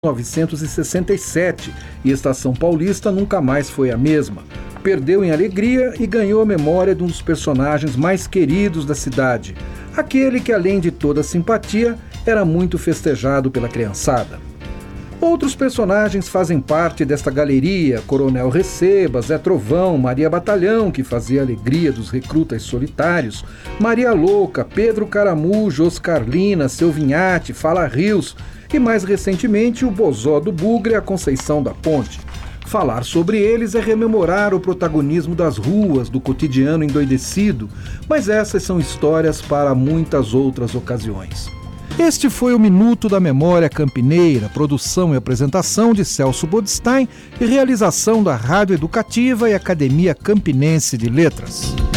1967 e Estação Paulista nunca mais foi a mesma. Perdeu em alegria e ganhou a memória de um dos personagens mais queridos da cidade, aquele que, além de toda simpatia, era muito festejado pela criançada. Outros personagens fazem parte desta galeria: Coronel Receba, Zé Trovão, Maria Batalhão, que fazia a alegria dos recrutas solitários, Maria Louca, Pedro Caramujo, Oscarlina, Seu Vinhate, Fala Rios e, mais recentemente, o Bozó do Bugre e a Conceição da Ponte. Falar sobre eles é rememorar o protagonismo das ruas, do cotidiano endoidecido, mas essas são histórias para muitas outras ocasiões. Este foi o Minuto da Memória Campineira, produção e apresentação de Celso Bodstein e realização da Rádio Educativa e Academia Campinense de Letras.